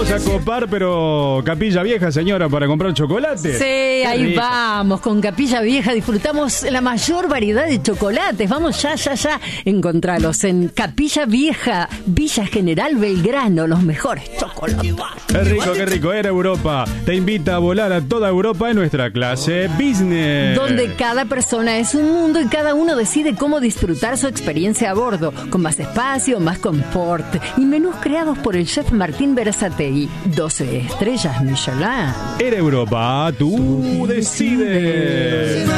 vamos a copar, pero Capilla Vieja, señora, para comprar chocolate. Sí, ahí rico. vamos, con Capilla Vieja disfrutamos la mayor variedad de chocolates. Vamos ya, encontralos en Capilla Vieja, Villa General Belgrano, los mejores chocolates. Qué rico, Era Europa. Te invita a volar a toda Europa en nuestra clase Business. Donde cada persona es un mundo y cada uno decide cómo disfrutar su experiencia a bordo, con más espacio, más confort y menús creados por el chef Martín Berazategui. 12 estrellas Michelin. Era Europa, tú decides.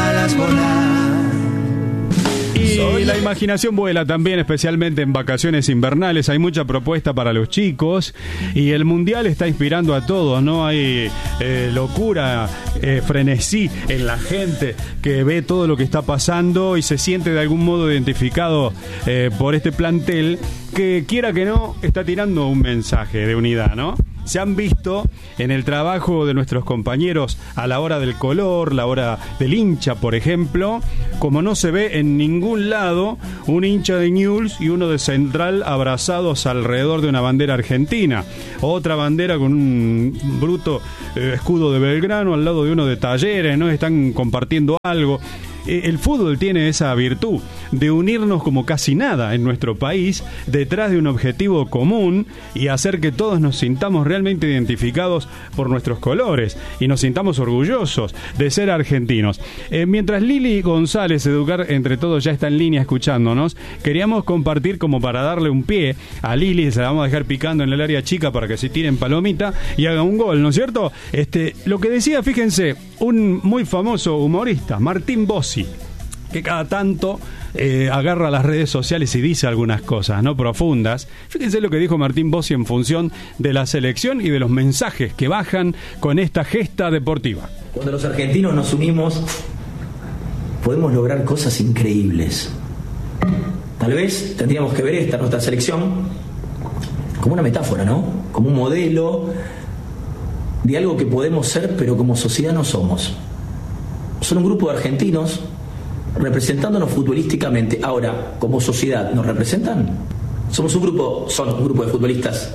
Y la imaginación vuela también, especialmente en vacaciones invernales. Hay mucha propuesta para los chicos y el mundial está inspirando a todos, ¿no? Hay locura, frenesí en la gente que ve todo lo que está pasando y se siente de algún modo identificado por este plantel que, quiera que no, está tirando un mensaje de unidad, ¿no? Se han visto en el trabajo de nuestros compañeros a la hora del color, la hora del hincha, por ejemplo, como no se ve en ningún lado un hincha de Newell's y uno de Central abrazados alrededor de una bandera argentina. Otra bandera con un bruto escudo de Belgrano al lado de uno de Talleres, ¿no? Están compartiendo algo. El fútbol tiene esa virtud de unirnos como casi nada en nuestro país detrás de un objetivo común y hacer que todos nos sintamos realmente identificados por nuestros colores y nos sintamos orgullosos de ser argentinos. Mientras Lili González, Educar Entre Todos, ya está en línea escuchándonos, queríamos compartir como para darle un pie a Lili, se la vamos a dejar picando en el área chica para que se tiren palomita y haga un gol, ¿no es cierto? Lo que decía, fíjense, un muy famoso humorista, Martín Bossi, que cada tanto agarra las redes sociales y dice algunas cosas, ¿no? Profundas. Fíjense lo que dijo Martín Bossi en función de la selección y de los mensajes que bajan con esta gesta deportiva. Cuando los argentinos nos unimos, podemos lograr cosas increíbles. Tal vez tendríamos que ver nuestra selección, como una metáfora, ¿no? Como un modelo de algo que podemos ser, pero como sociedad no somos. Son un grupo de argentinos representándonos futbolísticamente. Ahora, como sociedad, ¿nos representan? Son un grupo de futbolistas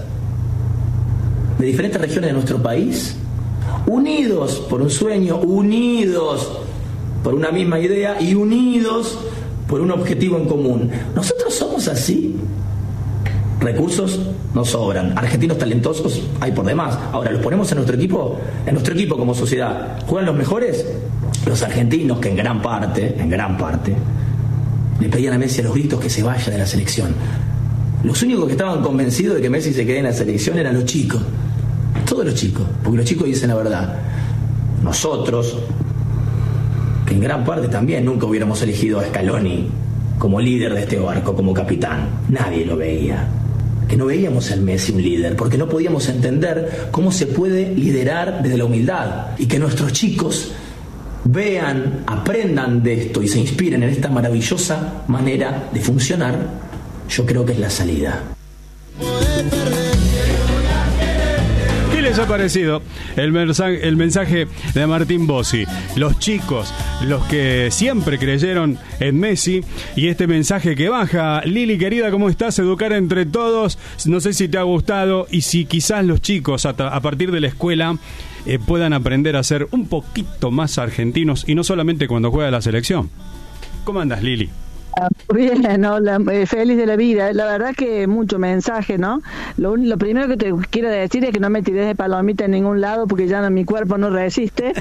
de diferentes regiones de nuestro país, unidos por un sueño, unidos por una misma idea y unidos por un objetivo en común. ¿Nosotros somos así? Recursos nos sobran, argentinos talentosos hay por demás. Ahora, ¿los ponemos en nuestro equipo como sociedad? ¿Juegan los mejores? Los argentinos, que en gran parte le pedían a Messi a los gritos que se vaya de la selección. Los únicos que estaban convencidos de que Messi se quede en la selección eran los chicos. Todos los chicos, porque los chicos dicen la verdad. Nosotros, que en gran parte también nunca hubiéramos elegido a Scaloni como líder de este barco, como capitán. Nadie lo veía. Que no veíamos en Messi un líder, porque no podíamos entender cómo se puede liderar desde la humildad. Y que nuestros chicos vean, aprendan de esto y se inspiren en esta maravillosa manera de funcionar, yo creo que es la salida. ¿Qué les ha parecido el mensaje de Martín Bossi? Los chicos, los que siempre creyeron en Messi, y este mensaje que baja. Lili, querida, ¿cómo estás? Educar Entre Todos. No sé si te ha gustado y si quizás los chicos a partir de la escuela puedan aprender a ser un poquito más argentinos y no solamente cuando juega la selección. ¿Cómo andas, Lili? Bien, hola, feliz de la vida. La verdad que mucho mensaje, ¿no? Lo primero que te quiero decir es que no me tires de palomita en ningún lado porque ya mi cuerpo no resiste.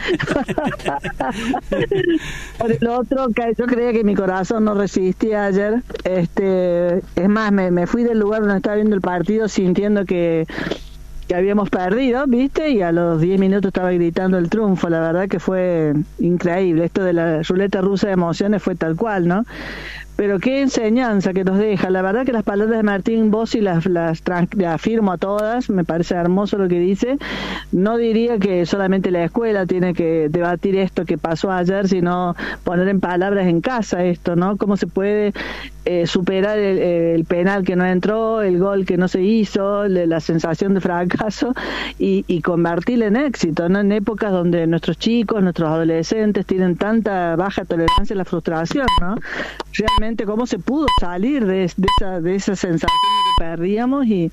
Lo otro, que yo creía que mi corazón no resistía ayer. Es más, me fui del lugar donde estaba viendo el partido sintiendo que habíamos perdido, ¿viste? Y a los 10 minutos estaba gritando el triunfo. La verdad que fue increíble. Esto de la ruleta rusa de emociones fue tal cual, ¿no? Pero qué enseñanza que nos deja. La verdad que las palabras de Martín Bossi las afirmo a todas. Me parece hermoso lo que dice. No diría que solamente la escuela tiene que debatir esto que pasó ayer, sino poner en palabras en casa esto, ¿no? Cómo se puede superar el penal que no entró, el gol que no se hizo, la sensación de fracaso y convertirlo en éxito, ¿no? En épocas donde nuestros chicos, nuestros adolescentes tienen tanta baja tolerancia a la frustración, ¿no? Realmente cómo se pudo salir de esa sensación de que perdíamos y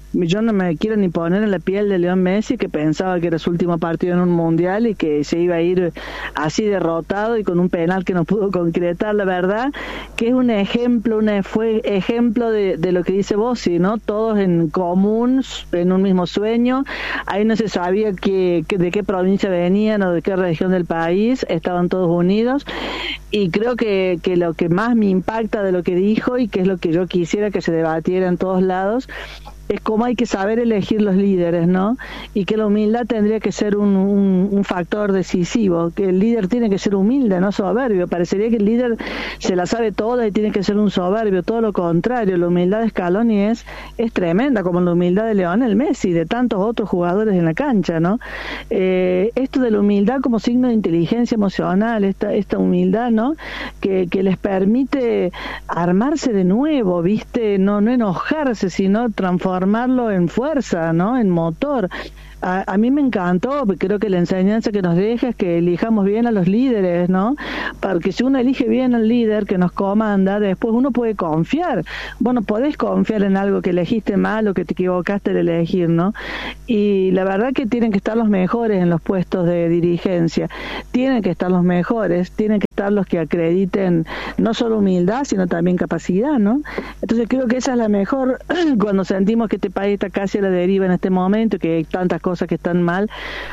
yo no me quiero ni poner en la piel de León Messi, que pensaba que era su último partido en un mundial y que se iba a ir así derrotado y con un penal que no pudo concretar. La verdad que es un ejemplo, fue ejemplo de lo que dice Bossi, ¿no? Todos en común, en un mismo sueño. Ahí no se sabía de qué provincia venían o de qué región del país, estaban todos unidos, y creo que lo que más me impacta de lo que dijo, y que es lo que yo quisiera que se debatiera en todos lados, es cómo hay que saber elegir los líderes, ¿no? Y que la humildad tendría que ser un factor decisivo, que el líder tiene que ser humilde, no soberbio. Parecería que el líder se la sabe toda y tiene que ser un soberbio, todo lo contrario. La humildad de Scaloni es tremenda, como la humildad de Lionel Messi y de tantos otros jugadores en la cancha, ¿no? Esto de la humildad como signo de inteligencia emocional, esta humildad, ¿no? Que les permite armarse de nuevo, ¿viste? No enojarse, sino transformarlo en fuerza, ¿no? En motor. A mí me encantó, creo que la enseñanza que nos deja es que elijamos bien a los líderes, ¿no? Porque si uno elige bien al líder que nos comanda, después uno puede confiar. Bueno, podés confiar en algo que elegiste mal o que te equivocaste de elegir, ¿no? Y la verdad que tienen que estar los mejores en los puestos de dirigencia. Tienen que estar los mejores, tienen que estar los que acrediten no solo humildad, sino también capacidad, ¿no? Entonces creo que esa es la mejor, cuando sentimos que este país está casi a la deriva en este momento, que hay tantas cosas que están mal,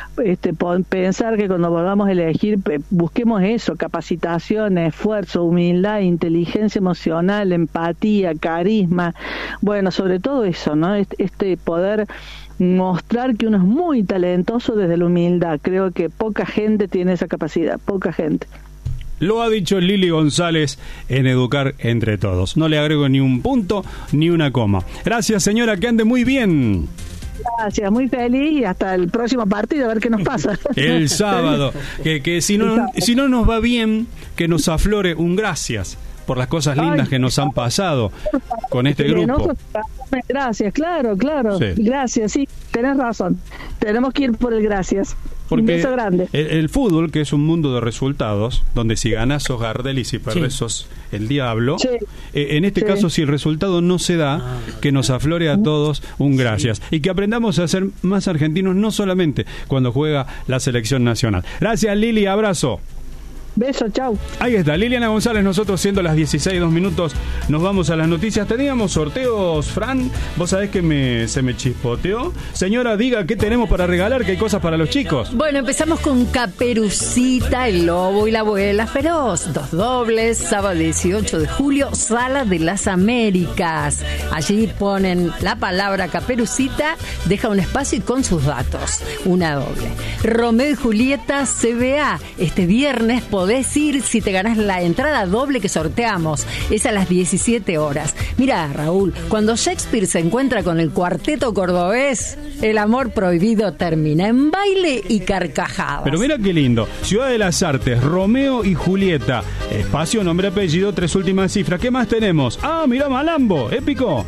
pensar que cuando volvamos a elegir busquemos eso: capacitación, esfuerzo, humildad, inteligencia emocional, empatía, carisma, bueno, sobre todo eso, ¿no? Poder mostrar que uno es muy talentoso desde la humildad. Creo que poca gente tiene esa capacidad, poca gente. Lo ha dicho Lili González en Educar Entre Todos. No le agrego ni un punto ni una coma. Gracias, señora, que ande muy bien. Gracias, muy feliz, y hasta el próximo partido a ver qué nos pasa. El sábado, que si no nos va bien, que nos aflore un gracias por las cosas lindas que nos han pasado con este grupo. Gracias, claro. Sí. Gracias, sí, tenés razón. Tenemos que ir por el gracias. Porque un beso grande. El fútbol, que es un mundo de resultados, donde si ganas sos Gardel y si perdés sos el diablo, en este caso, si el resultado no se da, que nos aflore a todos un gracias. Y que aprendamos a ser más argentinos, no solamente cuando juega la selección nacional. Gracias, Lili, abrazo. Beso, chau. Ahí está, Liliana González. Nosotros, siendo las 16:02, nos vamos a las noticias. Teníamos sorteos, Fran. Vos sabés que se me chispoteó. Señora, diga qué tenemos para regalar, qué hay cosas para los chicos. Bueno, empezamos con Caperucita, el lobo y la abuela feroz. 2 dobles, sábado 18 de julio, Sala de las Américas. Allí ponen la palabra Caperucita, deja un espacio y con sus datos. Una doble. Romeo y Julieta, CBA. Este viernes podés ir si te ganás la entrada doble que sorteamos. Es a las 17 horas. Mira, Raúl, cuando Shakespeare se encuentra con el cuarteto cordobés, el amor prohibido termina en baile y carcajadas. Pero mira qué lindo. Ciudad de las Artes, Romeo y Julieta. Espacio, nombre, apellido, 3 últimas cifras. ¿Qué más tenemos? Ah, mirá, Malambo, épico.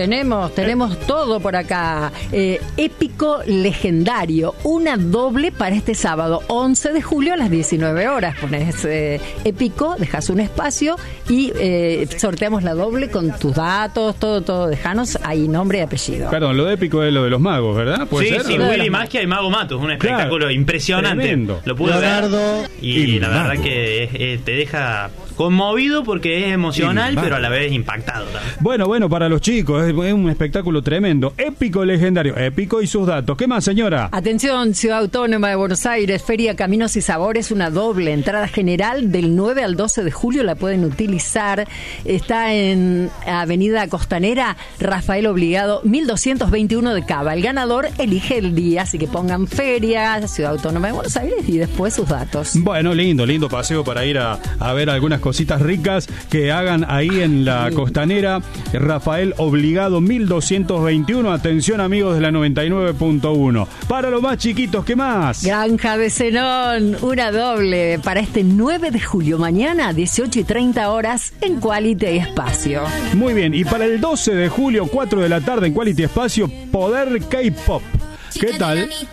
Tenemos todo por acá. Épico legendario. Una doble para este sábado, 11 de julio a las 19 horas. Pones épico, dejas un espacio y sorteamos la doble con tus datos, todo. Dejanos ahí nombre y apellido. Perdón, lo de épico es lo de los magos, ¿verdad? Sí, Willy Magia y Mago Matos. Un espectáculo impresionante. Tremendo. Lo pude ver. Y la verdad que te deja conmovido porque es emocional, pero a la vez impactado también. Bueno, para los chicos es un espectáculo tremendo, épico legendario, épico y sus datos. ¿Qué más, señora? Atención, Ciudad Autónoma de Buenos Aires, Feria Caminos y Sabores, una doble entrada general del 9 al 12 de julio, la pueden utilizar. Está en Avenida Costanera, Rafael Obligado, 1221 de Cava. El ganador elige el día, así que pongan Feria, Ciudad Autónoma de Buenos Aires y después sus datos. Bueno, lindo paseo para ir a ver algunas cositas ricas que hagan ahí en la Costanera, Rafael Obligado 1221. Atención, amigos de la 99.1. Para los más chiquitos, ¿qué más? Granja de Zenón, una doble para este 9 de julio, mañana 18:30 horas en Quality Espacio. Muy bien, y para el 12 de julio, 4 de la tarde en Quality Espacio, Poder K-Pop. ¿Qué tal?